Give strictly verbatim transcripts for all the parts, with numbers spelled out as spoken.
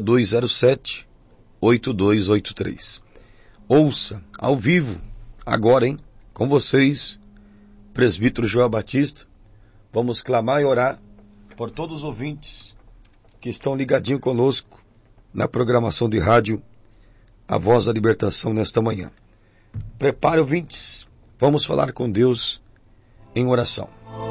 dois zero sete, oito dois oito três. Ouça, ao vivo, agora, hein? Com vocês, presbítero Joel Batista. Vamos clamar e orar por todos os ouvintes que estão ligadinhos conosco na programação de rádio A Voz da Libertação nesta manhã. Prepare, ouvintes, vamos falar com Deus em oração.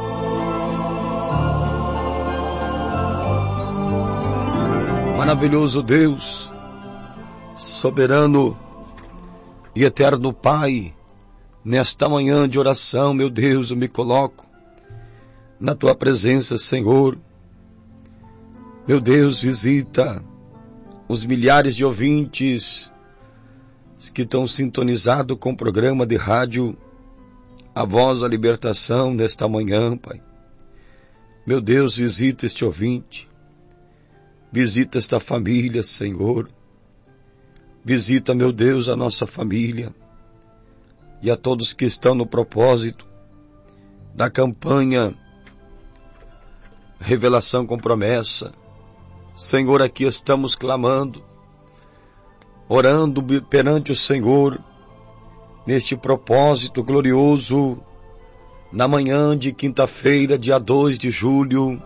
Maravilhoso Deus, soberano e eterno Pai, nesta manhã de oração, meu Deus, eu me coloco na Tua presença, Senhor. Meu Deus, visita os milhares de ouvintes que estão sintonizados com o programa de rádio A Voz da Libertação nesta manhã, Pai. Meu Deus, visita este ouvinte. Visita esta família, Senhor. Visita, meu Deus, a nossa família e a todos que estão no propósito da campanha Revelação com Promessa. Senhor, aqui estamos clamando, orando perante o Senhor, neste propósito glorioso, na manhã de quinta-feira, dia dois de julho,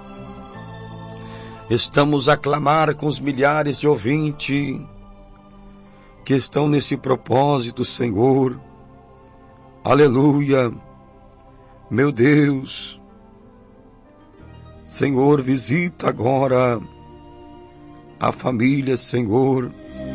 estamos a clamar com os milhares de ouvintes que estão nesse propósito, Senhor. Aleluia. Meu Deus. Senhor, visita agora a família, Senhor.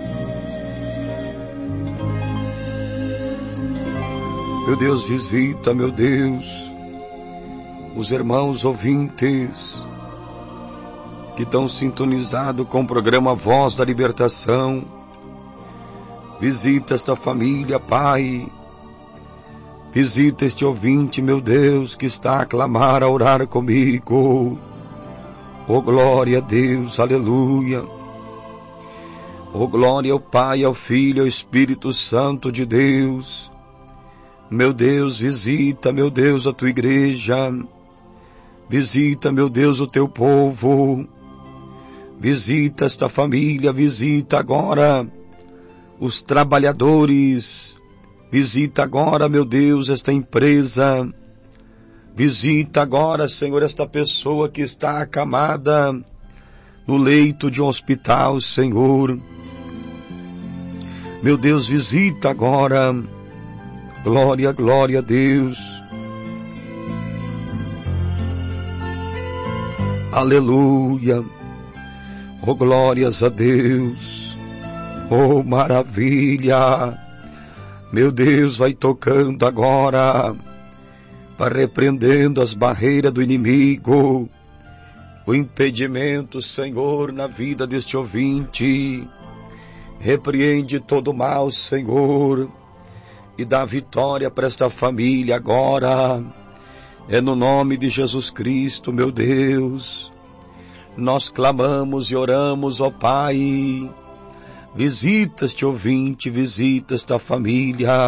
Meu Deus, visita, meu Deus, os irmãos ouvintes que estão sintonizados com o programa Voz da Libertação. Visita esta família, Pai. Visita este ouvinte, meu Deus, que está a clamar, a orar comigo. Oh, glória a Deus, aleluia. Oh, glória ao Pai, ao Filho, ao Espírito Santo de Deus. Meu Deus, visita, meu Deus, a Tua igreja. Visita, meu Deus, o Teu povo. Visita esta família, visita agora os trabalhadores. Visita agora, meu Deus, esta empresa. Visita agora, Senhor, esta pessoa que está acamada no leito de um hospital, Senhor. Meu Deus, visita agora. Glória, glória a Deus. Aleluia. Oh, glórias a Deus. Oh, maravilha. Meu Deus, vai tocando agora, vai repreendendo as barreiras do inimigo, o impedimento, Senhor, na vida deste ouvinte. Repreende todo o mal, Senhor, e dá vitória para esta família agora. É no nome de Jesus Cristo, meu Deus. Nós clamamos e oramos, ó Pai. Visita este ouvinte, visita esta família.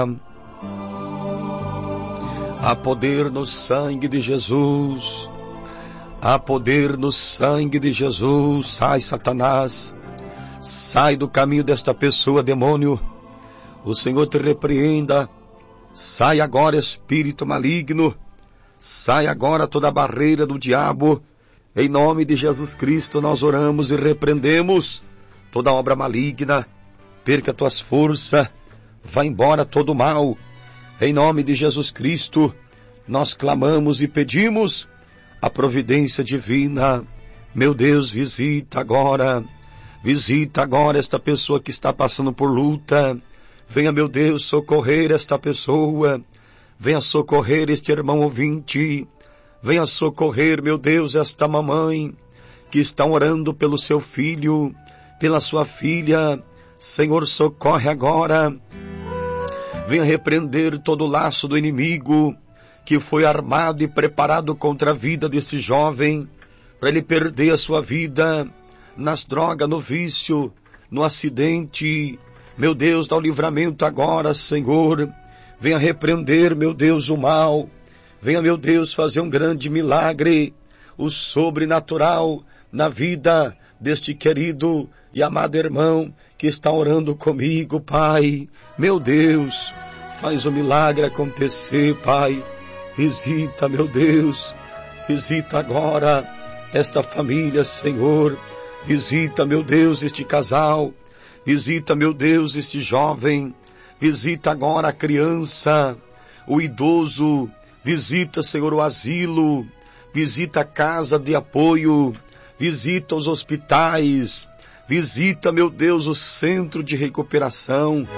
Há poder no sangue de Jesus. Há poder no sangue de Jesus. Sai, Satanás. Sai do caminho desta pessoa, demônio. O Senhor te repreenda. Sai agora, espírito maligno. Sai agora toda a barreira do diabo. Em nome de Jesus Cristo nós oramos e repreendemos toda obra maligna. Perca tuas forças. Vá embora todo o mal. Em nome de Jesus Cristo nós clamamos e pedimos a providência divina. Meu Deus, visita agora. Visita agora esta pessoa que está passando por luta. Venha, meu Deus, socorrer esta pessoa. Venha socorrer este irmão ouvinte. Venha socorrer, meu Deus, esta mamãe que está orando pelo seu filho, pela sua filha. Senhor, socorre agora. Venha repreender todo o laço do inimigo que foi armado e preparado contra a vida desse jovem, para ele perder a sua vida nas drogas, no vício, no acidente. Meu Deus, dá o livramento agora, Senhor. Venha repreender, meu Deus, o mal. Venha, meu Deus, fazer um grande milagre, o sobrenatural na vida deste querido e amado irmão que está orando comigo, Pai. Meu Deus, faz o milagre acontecer, Pai. Visita, meu Deus, visita agora esta família, Senhor. Visita, meu Deus, este casal. Visita, meu Deus, este jovem. Visita agora a criança, o idoso. Visita, Senhor, o asilo. Visita a casa de apoio. Visita os hospitais. Visita, meu Deus, o centro de recuperação.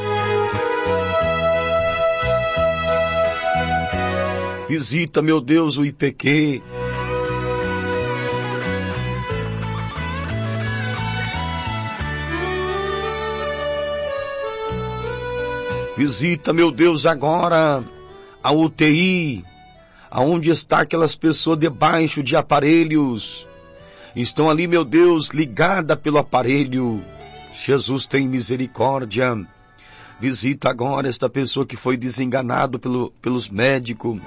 Visita, meu Deus, o I P Q. Visita, meu Deus, agora a U T I, aonde está aquelas pessoas debaixo de aparelhos. Estão ali, meu Deus, ligada pelo aparelho. Jesus tem misericórdia. Visita agora esta pessoa que foi desenganado pelo, pelos médicos.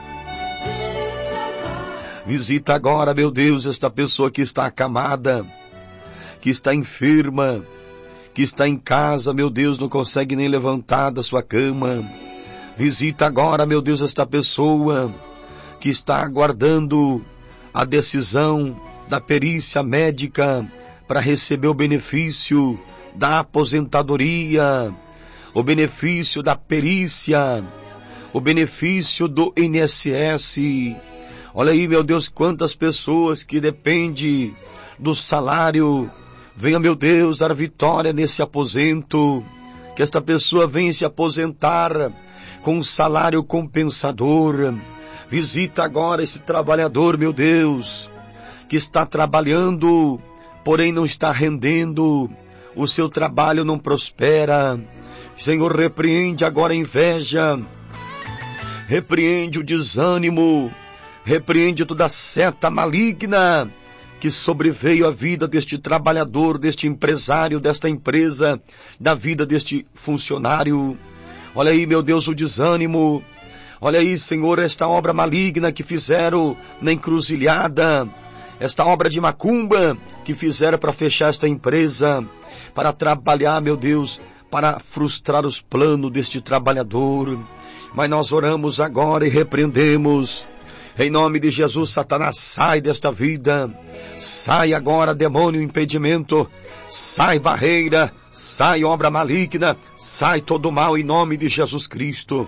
Visita agora, meu Deus, esta pessoa que está acamada, que está enferma, que está em casa, meu Deus, não consegue nem levantar da sua cama. Visita agora, meu Deus, esta pessoa que está aguardando a decisão da perícia médica para receber o benefício da aposentadoria, o benefício da perícia, o benefício do I N S S. Olha aí, meu Deus, quantas pessoas que dependem do salário. Venha, meu Deus, dar vitória nesse aposento. Que esta pessoa venha se aposentar com um salário compensador. Visita agora esse trabalhador, meu Deus, que está trabalhando, porém não está rendendo. O seu trabalho não prospera. Senhor, repreende agora a inveja. Repreende o desânimo. Repreende toda seta maligna que sobreveio à vida deste trabalhador, deste empresário, desta empresa, da vida deste funcionário. Olha aí, meu Deus, o desânimo. Olha aí, Senhor, esta obra maligna que fizeram na encruzilhada, esta obra de macumba que fizeram para fechar esta empresa, para trabalhar, meu Deus, para frustrar os planos deste trabalhador. Mas nós oramos agora e repreendemos. Em nome de Jesus, Satanás, sai desta vida. Sai agora, demônio, impedimento. Sai barreira, sai obra maligna, sai todo mal em nome de Jesus Cristo.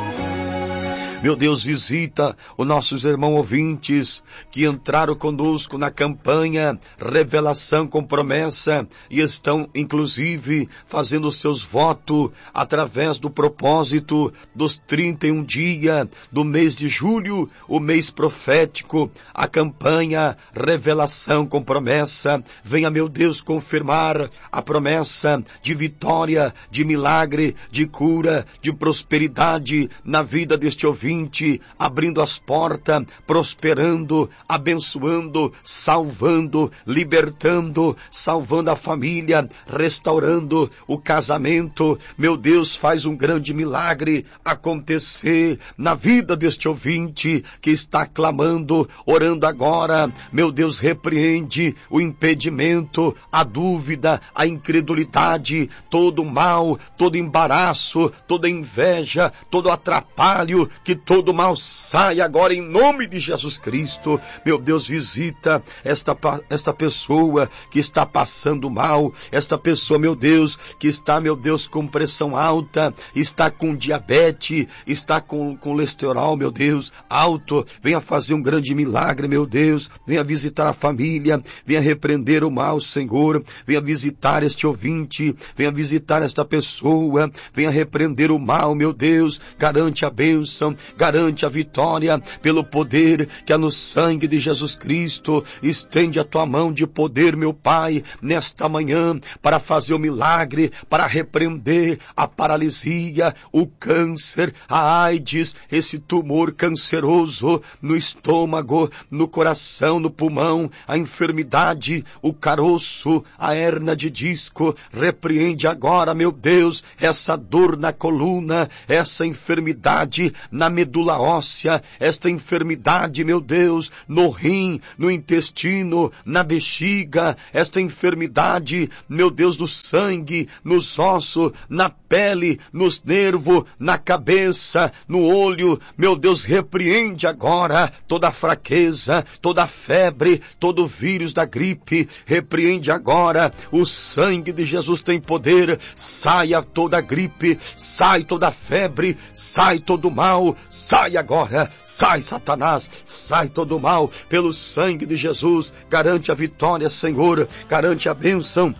Meu Deus, visita os nossos irmãos ouvintes que entraram conosco na campanha Revelação com Promessa e estão, inclusive, fazendo seus votos através do propósito dos trinta e um dias do mês de julho, o mês profético, a campanha Revelação com Promessa. Venha, meu Deus, confirmar a promessa de vitória, de milagre, de cura, de prosperidade na vida deste ouvinte. Abrindo as portas, prosperando, abençoando, salvando, libertando, salvando a família, restaurando o casamento. Meu Deus, faz um grande milagre acontecer na vida deste ouvinte que está clamando, orando agora. Meu Deus, repreende o impedimento, a dúvida, a incredulidade, todo o mal, todo embaraço, toda inveja, todo atrapalho, que todo mal sai agora em nome de Jesus Cristo. Meu Deus, visita esta, esta pessoa que está passando mal, esta pessoa, meu Deus, que está, meu Deus, com pressão alta, está com diabetes, está com colesterol, meu Deus, alto. Venha fazer um grande milagre, meu Deus. Venha visitar a família, venha repreender o mal, Senhor. Venha visitar este ouvinte, venha visitar esta pessoa, venha repreender o mal, meu Deus. Garante a bênção, garante a vitória pelo poder que há no sangue de Jesus Cristo. Estende a tua mão de poder, meu Pai, nesta manhã, para fazer o milagre, para repreender a paralisia, o câncer, a AIDS, esse tumor canceroso no estômago, no coração, no pulmão, a enfermidade, o caroço, a hérnia de disco. Repreende agora, meu Deus, essa dor na coluna, essa enfermidade na medicina, medula óssea, esta enfermidade, meu Deus, no rim, no intestino, na bexiga, esta enfermidade, meu Deus, do sangue, nos ossos, na pele, nos nervos, na cabeça, no olho, meu Deus, repreende agora toda a fraqueza, toda a febre, todo o vírus da gripe, repreende agora, o sangue de Jesus tem poder, saia toda a gripe, sai toda a febre, sai todo o mal, sai agora, sai Satanás, sai todo o mal, pelo sangue de Jesus, garante a vitória, Senhor, garante a bênção.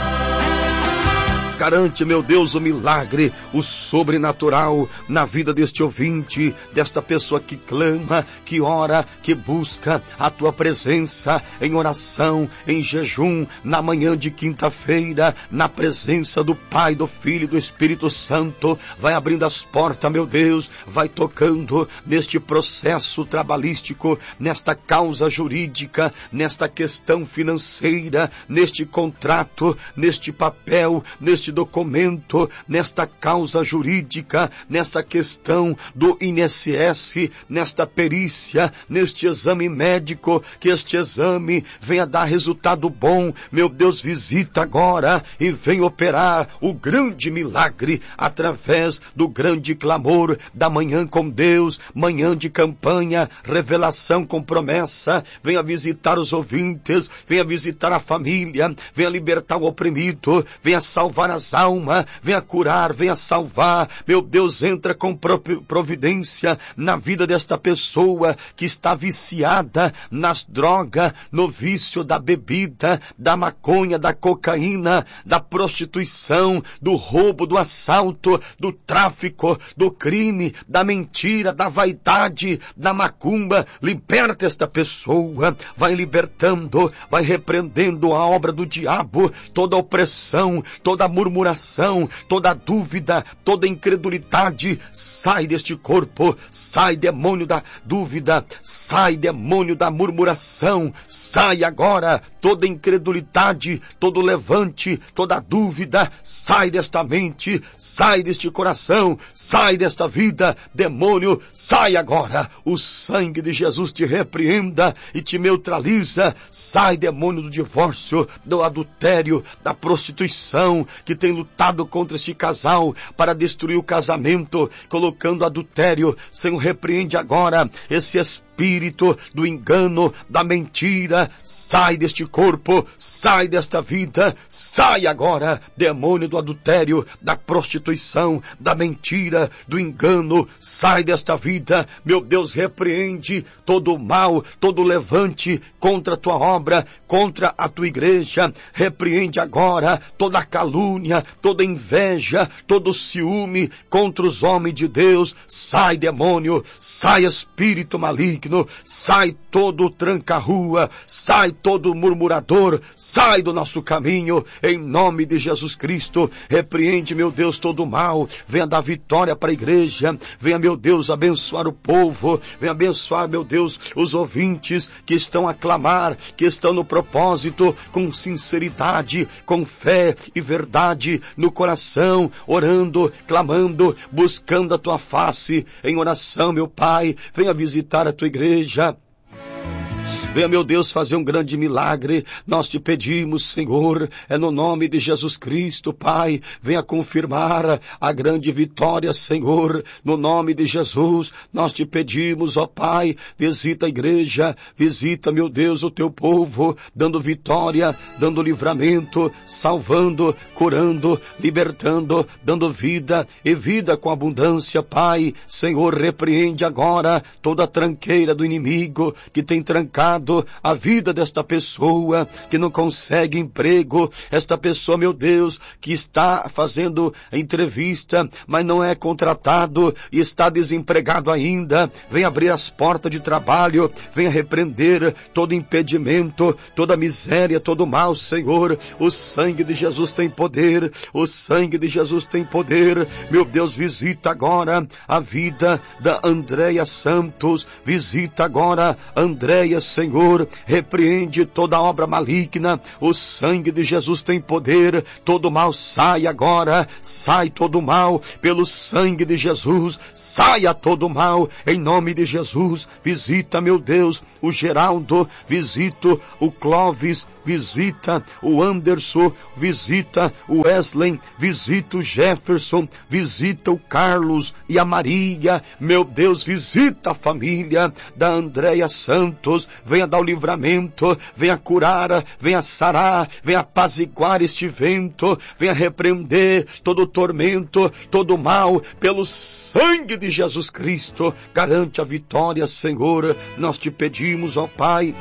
Garante, meu Deus, o milagre, o sobrenatural na vida deste ouvinte, desta pessoa que clama, que ora, que busca a tua presença em oração, em jejum, na manhã de quinta-feira, na presença do Pai, do Filho e do Espírito Santo. Vai abrindo as portas, meu Deus, vai tocando neste processo trabalhístico, nesta causa jurídica, nesta questão financeira, neste contrato, neste papel, neste documento, nesta causa jurídica, nesta questão do I N S S, nesta perícia, neste exame médico, que este exame venha dar resultado bom. Meu Deus, visita agora e vem operar o grande milagre através do grande clamor da manhã com Deus, manhã de campanha, revelação com promessa. Venha visitar os ouvintes, venha visitar a família, venha libertar o oprimido, venha salvar as almas, venha curar, venha salvar. Meu Deus, entra com providência na vida desta pessoa que está viciada nas drogas, no vício da bebida, da maconha, da cocaína, da prostituição, do roubo, do assalto, do tráfico, do crime, da mentira, da vaidade, da macumba. Liberta esta pessoa, vai libertando, vai repreendendo a obra do diabo, toda opressão, toda murmuração, toda dúvida, toda incredulidade, sai deste corpo, sai demônio da dúvida, sai demônio da murmuração, sai agora toda incredulidade, todo levante, toda dúvida, sai desta mente, sai deste coração, sai desta vida, demônio, sai agora, o sangue de Jesus te repreenda e te neutraliza, sai demônio do divórcio, do adultério, da prostituição, que tem lutado contra este casal para destruir o casamento, colocando adultério. Senhor, repreende agora esse espírito Espírito do engano, da mentira, sai deste corpo, sai desta vida, sai agora, demônio do adultério, da prostituição, da mentira, do engano, sai desta vida. Meu Deus, repreende todo o mal, todo o levante contra a tua obra, contra a tua igreja. Repreende agora toda a calúnia, toda a inveja, todo o ciúme contra os homens de Deus. Sai, demônio, sai, espírito maligno, sai todo tranca-rua, sai todo murmurador, sai do nosso caminho, em nome de Jesus Cristo. Repreende, meu Deus, todo o mal, venha dar vitória para a igreja, venha, meu Deus, abençoar o povo, venha abençoar, meu Deus, os ouvintes que estão a clamar, que estão no propósito, com sinceridade, com fé e verdade no coração, orando, clamando, buscando a tua face em oração, meu Pai. Venha visitar a tua igreja. Venha, meu Deus, fazer um grande milagre. Nós te pedimos, Senhor, é no nome de Jesus Cristo, Pai. Venha confirmar a grande vitória, Senhor, no nome de Jesus. Nós te pedimos, ó Pai, visita a igreja, visita, meu Deus, o teu povo, dando vitória, dando livramento, salvando, curando, libertando, dando vida e vida com abundância, Pai. Senhor, repreende agora toda a tranqueira do inimigo que tem trancado a vida desta pessoa que não consegue emprego, esta pessoa, meu Deus, que está fazendo entrevista, mas não é contratado e está desempregado ainda. Venha abrir as portas de trabalho, venha repreender todo impedimento, toda miséria, todo mal, Senhor. O sangue de Jesus tem poder, o sangue de Jesus tem poder. Meu Deus, visita agora a vida da Andréia Santos, visita agora Andréia, Senhor. Senhor, repreende toda obra maligna, o sangue de Jesus tem poder, todo mal sai agora, sai todo mal, pelo sangue de Jesus, saia todo mal, em nome de Jesus. Visita, meu Deus, o Geraldo, visita o Clóvis, visita o Anderson, visita o Wesley, visita o Jefferson, visita o Carlos e a Maria, meu Deus, visita a família da Andréia Santos, venha dar o livramento, venha curar, venha sarar, venha apaziguar este vento, venha repreender todo o tormento, todo o mal, pelo sangue de Jesus Cristo, garante a vitória, Senhor, nós te pedimos, ó Pai.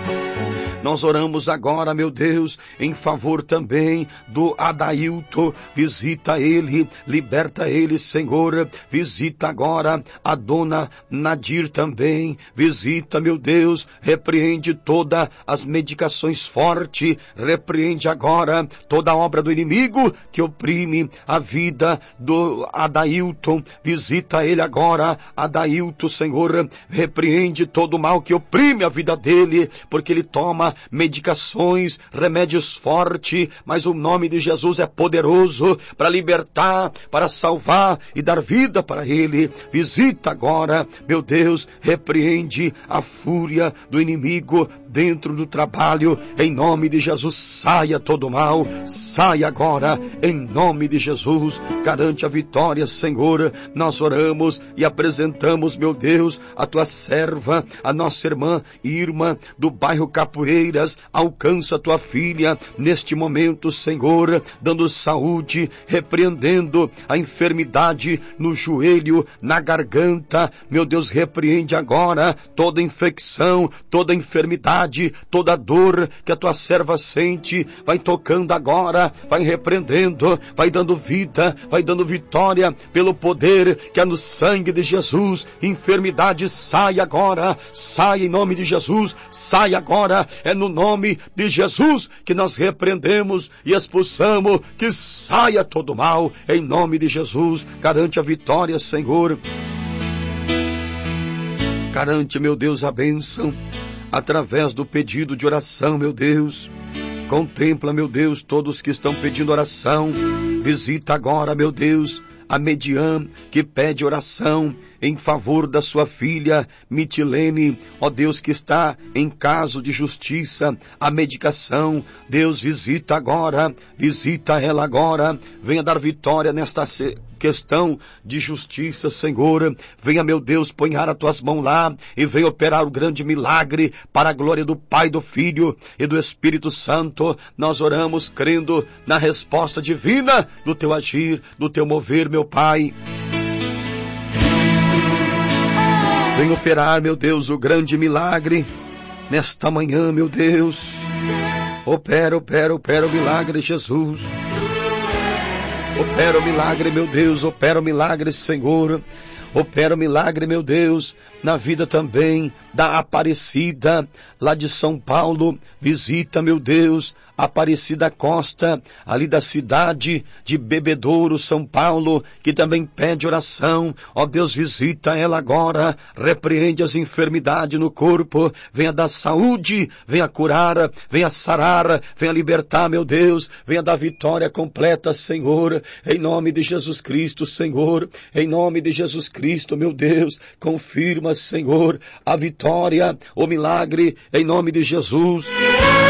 Nós oramos agora, meu Deus, em favor também do Adailton. Visita ele, liberta ele, Senhor. Visita agora a dona Nadir também. Visita, meu Deus, repreende todas as medicações fortes. Repreende agora toda a obra do inimigo que oprime a vida do Adailton. Visita ele agora, Adailton, Senhor. Repreende todo o mal que oprime a vida dele, porque ele toma medicações, remédios fortes, mas o nome de Jesus é poderoso para libertar, para salvar e dar vida para ele. Visita agora, meu Deus, repreende a fúria do inimigo dentro do trabalho, em nome de Jesus. Saia todo mal, saia agora, em nome de Jesus. Garante a vitória, Senhor. Nós oramos e apresentamos, meu Deus, a tua serva, a nossa irmã Irma, do bairro Capoeiras. Alcança a tua filha neste momento, Senhor, dando saúde, repreendendo a enfermidade no joelho, na garganta. Meu Deus, repreende agora toda infecção, toda enfermidade, toda dor que a tua serva sente. Vai tocando agora, vai repreendendo, vai dando vida, vai dando vitória pelo poder que é no sangue de Jesus. Enfermidade, sai agora, sai em nome de Jesus, sai agora, é no nome de Jesus que nós repreendemos e expulsamos, que saia todo mal, em nome de Jesus. Garante a vitória, Senhor. Garante, meu Deus, a bênção através do pedido de oração, meu Deus. Contempla, meu Deus, todos que estão pedindo oração. Visita agora, meu Deus, a Median, que pede oração em favor da sua filha Mitilene, ó Deus, que está em caso de justiça, a medicação. Deus, visita agora, visita ela agora, venha dar vitória nesta questão de justiça, Senhor. Venha, meu Deus, ponhar as tuas mãos lá e venha operar o grande milagre para a glória do Pai, do Filho e do Espírito Santo. Nós oramos crendo na resposta divina do teu agir, do teu mover, meu Pai. Vem operar, meu Deus, o grande milagre nesta manhã, meu Deus. Opera, opera, opera o milagre, Jesus. Opera o milagre, meu Deus, opera o milagre, Senhor. Opera o milagre, meu Deus, na vida também da Aparecida, lá de São Paulo. Visita, meu Deus, Aparecida Costa, ali da cidade de Bebedouro, São Paulo, que também pede oração. Ó Deus, visita ela agora, repreende as enfermidades no corpo, venha dar saúde, venha curar, venha sarar, venha libertar, meu Deus, venha dar vitória completa, Senhor, em nome de Jesus Cristo, Senhor, em nome de Jesus Cristo, meu Deus, confirma, Senhor, a vitória, o milagre, em nome de Jesus.